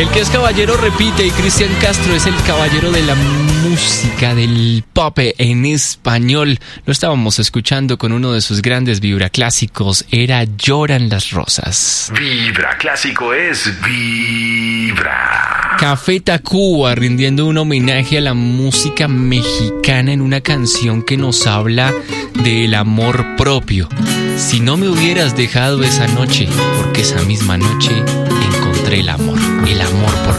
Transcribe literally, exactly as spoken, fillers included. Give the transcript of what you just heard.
El que es caballero repite y Cristian Castro es el caballero de la música, del pop en español. Lo estábamos escuchando con uno de sus grandes vibraclásicos, era Lloran las Rosas. Vibra Clásico es Vibra. Café Tacuba rindiendo un homenaje a la música mexicana en una canción que nos habla del amor propio. Si no me hubieras dejado esa noche, porque esa misma noche encontré el amor, el amor por